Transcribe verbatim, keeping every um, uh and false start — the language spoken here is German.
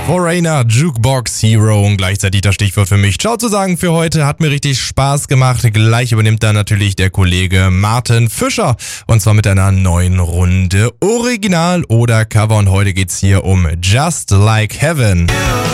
Foreigner, Jukebox Hero und gleichzeitig das Stichwort für mich. Ciao zu sagen für heute, hat mir richtig Spaß gemacht. Gleich übernimmt dann natürlich der Kollege Martin Fischer und zwar mit einer neuen Runde Original oder Cover und heute geht's hier um Just Like Heaven.